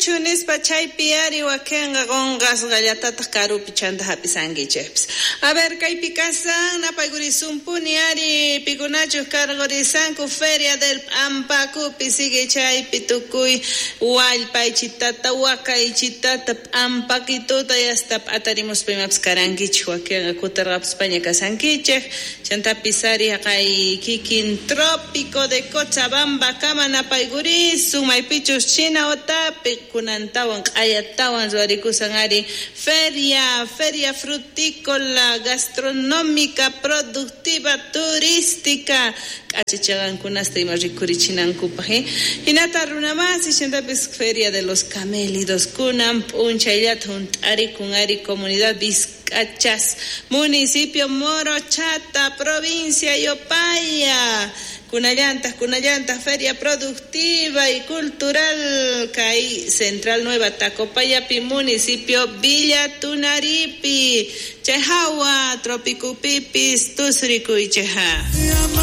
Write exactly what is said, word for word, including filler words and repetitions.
Pichu nispa chaypi ari wakenga gongas gallatata karupi chanta hapisangichepis. A ver, kaypi kasan napaygurisumpuni ari pikunachus kargorisanku feria del Ampakupi sigue chaypi tukuy wallpaychitata wakaychitata ampakituta yasta atarimus pimaps karankichik wakenga kutargap España kasankichik chantapis ari kay kikin trópico de Cochabamba kama napaygurisun maypichus China otapi kunantawan ayatawan ruarikusan ari feria feria frutícola gastronómica productiva turística achichagan kunasta ima rikurichinankupaje hinata runamasi chantapis feria de los camélidos kunan punchayllata hunt'ari kun ari comunidad Vizcachas municipio Morochata provincia Yopaya Kunallantas, Kunallantas, feria productiva y cultural, Caí, Central Nueva Tacopayapi, municipio Villa Tunaripi, Chejawa, Trópico Pipis, Tusriku y Cheja.